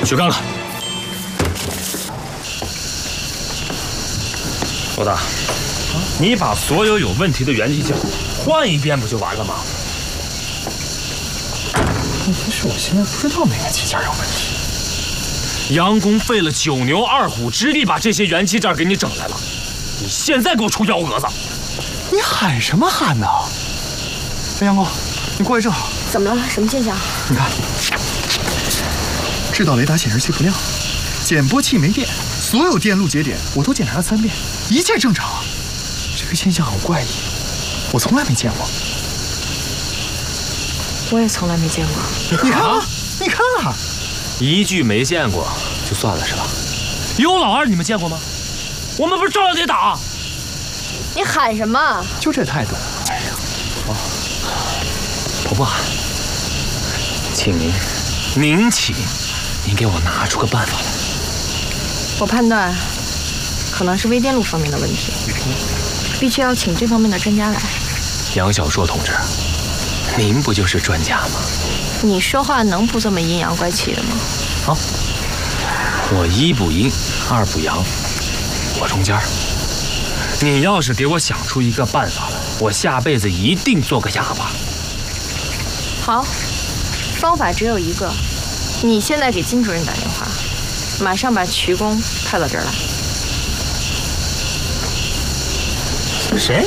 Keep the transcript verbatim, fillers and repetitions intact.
去看看。老大，你把所有有问题的元气件换一遍不就完了吗？ 问题是我现在不知道哪个器件有问题。 杨公费了九牛二虎之力把这些元气件给你整来了，你现在给我出幺蛾子！ 你喊什么喊呢？哎，杨工，你过来正好。 怎么了？什么现象？ 你看，制导雷达显示器不亮，减波器没电，所有电路节点我都检查了三遍，一切正常。这个现象很怪异，我从来没见过。 我也从来没见过。 你看啊，你看啊， 一句没见过就算了是吧？尤老二你们见过吗？我们不是照样得打？ 你喊什么？ 就这态度。哎呀， 哦，我不喊，请您，您请，您给我拿出个办法来。 我判断，可能是微电路方面的问题，必须要请这方面的专家来。 杨小硕同志，您不就是专家吗？ 你说话能不这么阴阳怪气的吗？ 好，我一不阴，二不阳，我中间。你要是给我想出一个办法来，我下辈子一定做个哑巴。 好，方法只有一个，你现在给金主任打电话，马上把瞿工派到这儿来。 谁？